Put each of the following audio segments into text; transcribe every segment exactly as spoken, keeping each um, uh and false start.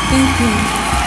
Thank you.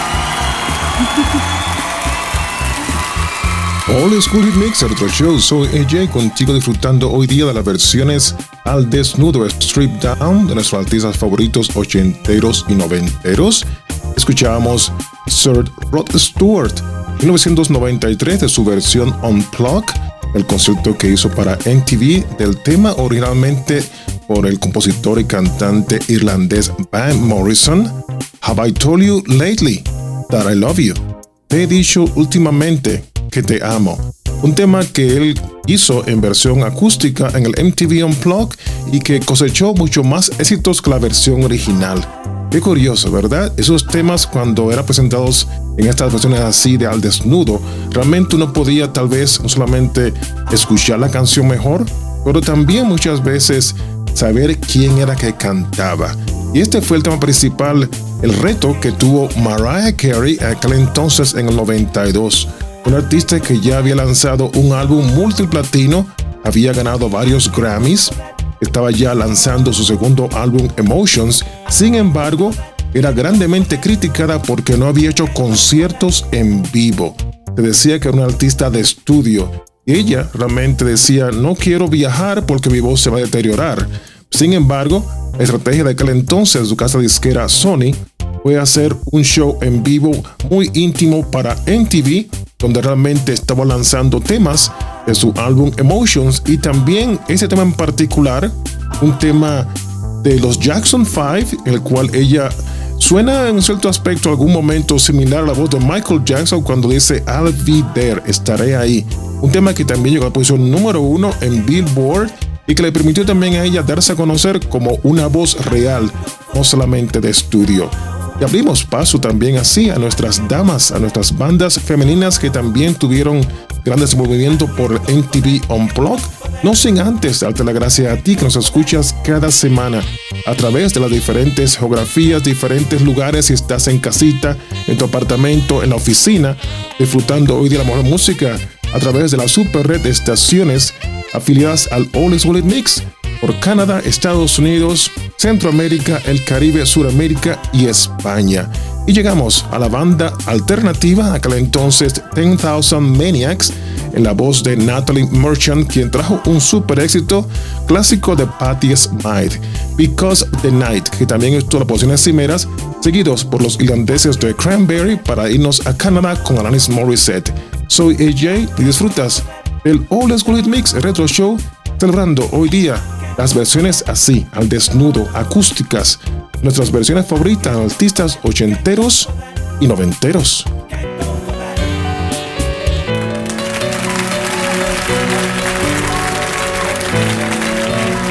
Old School Hit Mix, otro show. Soy A J, contigo disfrutando hoy día de las versiones al desnudo, Strip Down, de nuestros artistas favoritos ochenteros y noventeros. Escuchábamos Sir Rod Stewart, mil novecientos noventa y tres, de su versión Unplugged, el concierto que hizo para M T V del tema originalmente por el compositor y cantante irlandés Van Morrison. Have I told you lately that I love you? Te he dicho últimamente que te amo. Un tema que él hizo en versión acústica en el M T V Unplugged y que cosechó mucho más éxitos que la versión original. Qué curioso, ¿verdad? Esos temas, cuando eran presentados en estas versiones así de al desnudo, realmente uno podía tal vez no solamente escuchar la canción mejor, pero también muchas veces saber quién era que cantaba. Y este fue el tema principal, el reto que tuvo Mariah Carey aquel entonces en el noventa y dos. Un artista que ya había lanzado un álbum multiplatino, había ganado varios Grammys, estaba ya lanzando su segundo álbum Emotions. Sin embargo, era grandemente criticada porque no había hecho conciertos en vivo. Se decía que era una artista de estudio y ella realmente decía: no quiero viajar porque mi voz se va a deteriorar. Sin embargo, la estrategia de aquel entonces de su casa disquera Sony fue hacer un show en vivo muy íntimo para M T V, donde realmente estaba lanzando temas de su álbum Emotions, y también ese tema en particular, un tema de los Jackson five, en el cual ella suena en cierto aspecto, algún momento similar a la voz de Michael Jackson cuando dice I'll be there, estaré ahí. Un tema que también llegó a la posición número uno en Billboard y que le permitió también a ella darse a conocer como una voz real, no solamente de estudio. Y abrimos paso también así a nuestras damas, a nuestras bandas femeninas que también tuvieron grandes movimientos por M T V Unplugged. No sin antes darte la gracia a ti que nos escuchas cada semana a través de las diferentes geografías, diferentes lugares, si estás en casita, en tu apartamento, en la oficina, disfrutando hoy de la mejor música a través de la super red de estaciones afiliadas al Old School Hit Mix por Canadá, Estados Unidos, Centroamérica, el Caribe, Suramérica y España. Y llegamos a la banda alternativa, aquel entonces ten thousand Maniacs, en la voz de Natalie Merchant, quien trajo un super éxito clásico de Patti Smyth, Because the Night, que también estuvo en las posiciones cimeras, seguidos por los irlandeses de Cranberry, para irnos a Canadá con Alanis Morissette. Soy A J y disfrutas del Old School Hit Mix Retro Show, celebrando hoy día las versiones así, al desnudo, acústicas, nuestras versiones favoritas de artistas ochenteros y noventeros.